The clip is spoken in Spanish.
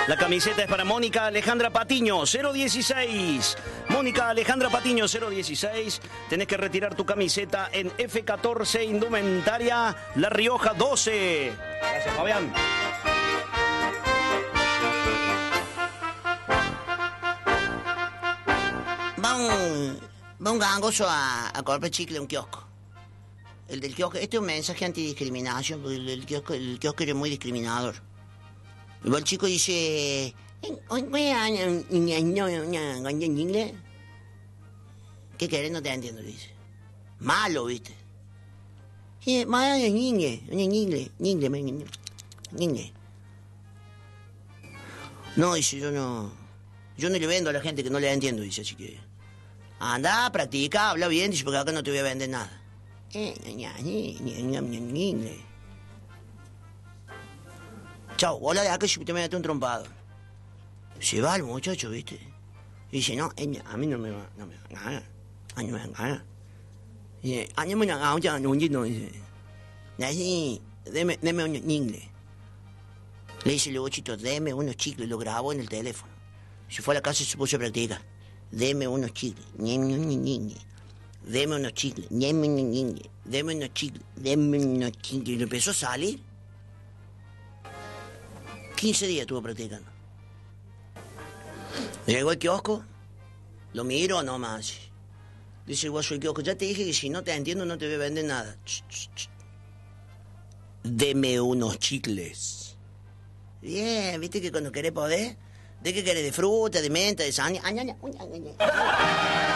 La camiseta es para Mónica Alejandra Patiño, 016. Mónica Alejandra Patiño, 016. Tenés que retirar tu camiseta en F14 Indumentaria La Rioja 12. Gracias, Fabián. Va un gangoso a comprar chicle a un kiosco. El del kiosco, este es un mensaje antidiscriminación, porque el kiosco era muy discriminador. Y el chico dice... ¿Qué querés? No te entiendo, dice. Malo, ¿viste? No, dice, yo no le vendo a la gente que no le entiendo, dice, así que... Anda, practica, habla bien, dice, porque acá no te voy a vender nada. Chao, hola de acá si te metes un trompado. Se va el muchacho, ¿viste? Y dice, no, a mí no me va a ganar. A mí no me va a ganar. Dice, a mí me va a ganar, dice. Así, deme un inglés. Le dice el bochito, deme unos chicles, lo grabó en el teléfono. Se fue a la casa y se puso a practicar. Deme unos chicles, deme unos chicles, deme unos chicles. Y le empezó a salir. 15 días estuvo practicando. Llegó al kiosco, lo miro nomás. Dice el guaso del kiosco, ya te dije que si no te entiendo no te voy a vender nada. Deme unos chicles. Bien, ¿viste que cuando querés poder? ¿De qué querés? ¿De fruta, de menta, de sal?